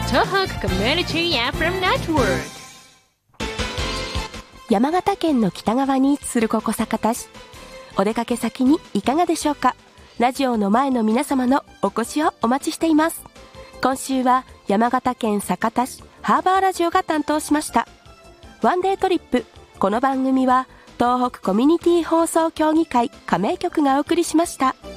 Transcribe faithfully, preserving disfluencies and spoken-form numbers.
東北コミュニティ エフエム Network。 山形県の北側に位置するここ酒田市。お出かけ先にいかがでしょうか。ラジオの前の皆様のお越しをお待ちしています。今週は山形県酒田市ハーバーラジオが担当しました。ワンデートリップ。この番組は東北コミュニティ放送協議会加盟局がお送りしました。